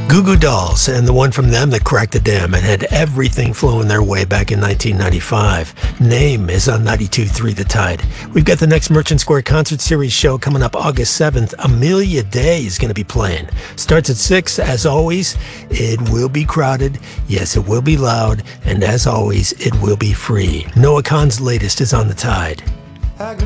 Goo Goo Dolls, and the one from them that cracked the dam and had everything flowing their way back in 1995. Name is on 92.3 The Tide. We've got the next Merchant Square Concert Series show coming up August 7th. Amelia Day is going to be playing. Starts at 6. As always, it will be crowded. Yes, it will be loud. And as always, it will be free. Noah Kahan's latest is on The Tide.